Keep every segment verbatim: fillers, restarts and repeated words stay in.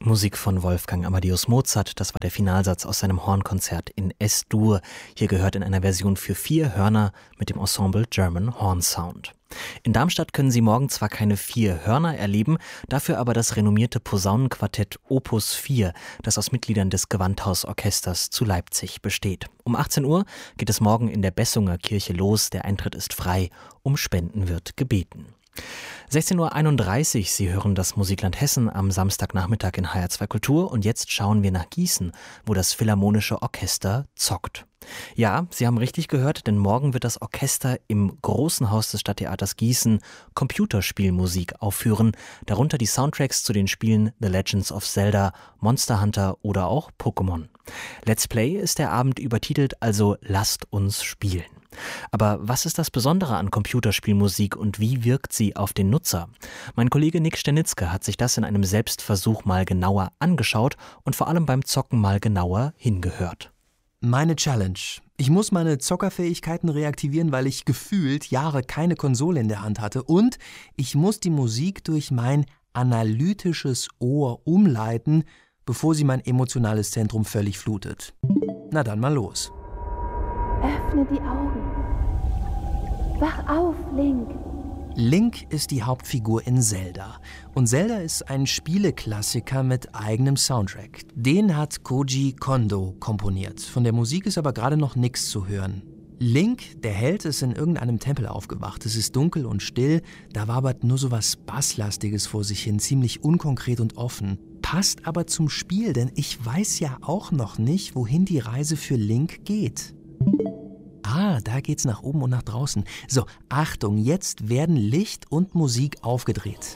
Musik von Wolfgang Amadeus Mozart, das war der Finalsatz aus seinem Hornkonzert in S-Dur, hier gehört in einer Version für vier Hörner mit dem Ensemble German Horn Sound. In Darmstadt können Sie morgen zwar keine vier Hörner erleben, dafür aber das renommierte Posaunenquartett Opus vier, das aus Mitgliedern des Gewandhausorchesters zu Leipzig besteht. Um achtzehn Uhr geht es morgen in der Bessunger Kirche los, der Eintritt ist frei, um Spenden wird gebeten. sechzehn Uhr einunddreißig, Sie hören das Musikland Hessen am Samstagnachmittag in H R zwei Kultur und jetzt schauen wir nach Gießen, wo das Philharmonische Orchester zockt. Ja, Sie haben richtig gehört, denn morgen wird das Orchester im Großen Haus des Stadttheaters Gießen Computerspielmusik aufführen, darunter die Soundtracks zu den Spielen The Legends of Zelda, Monster Hunter oder auch Pokémon. Let's Play ist der Abend übertitelt, also lasst uns spielen. Aber was ist das Besondere an Computerspielmusik und wie wirkt sie auf den Nutzer? Mein Kollege Nick Sternitzke hat sich das in einem Selbstversuch mal genauer angeschaut und vor allem beim Zocken mal genauer hingehört. Meine Challenge. Ich muss meine Zockerfähigkeiten reaktivieren, weil ich gefühlt Jahre keine Konsole in der Hand hatte. Und ich muss die Musik durch mein analytisches Ohr umleiten, bevor sie mein emotionales Zentrum völlig flutet. Na dann mal los. Öffne die Augen. Wach auf, Link. Link ist die Hauptfigur in Zelda. Und Zelda ist ein Spieleklassiker mit eigenem Soundtrack. Den hat Koji Kondo komponiert. Von der Musik ist aber gerade noch nichts zu hören. Link, der Held, ist in irgendeinem Tempel aufgewacht. Es ist dunkel und still, da wabert nur so was Basslastiges vor sich hin, ziemlich unkonkret und offen. Passt aber zum Spiel, denn ich weiß ja auch noch nicht, wohin die Reise für Link geht. Ah, da geht's nach oben und nach draußen. So, Achtung, jetzt werden Licht und Musik aufgedreht.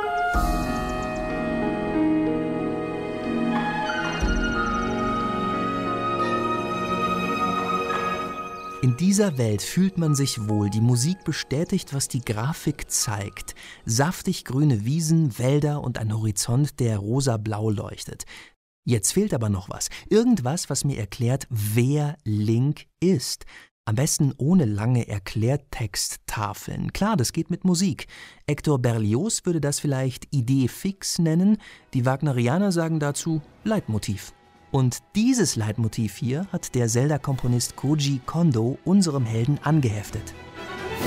In dieser Welt fühlt man sich wohl. Die Musik bestätigt, was die Grafik zeigt. Saftig grüne Wiesen, Wälder und ein Horizont, der rosa-blau leuchtet. Jetzt fehlt aber noch was. Irgendwas, was mir erklärt, wer Link ist. Am besten ohne lange Erklärtexttafeln. Klar, das geht mit Musik. Hector Berlioz würde das vielleicht Idee fix nennen. Die Wagnerianer sagen dazu Leitmotiv. Und dieses Leitmotiv hier hat der Zelda-Komponist Koji Kondo unserem Helden angeheftet.